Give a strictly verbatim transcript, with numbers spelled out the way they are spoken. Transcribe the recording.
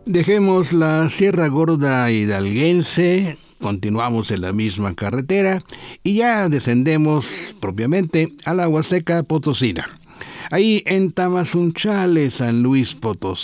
Dejemos la Sierra Gorda hidalguense, continuamos en la misma carretera y ya descendemos propiamente a la Huasteca Potosina. Ahí en Tamazunchale, San Luis Potosí.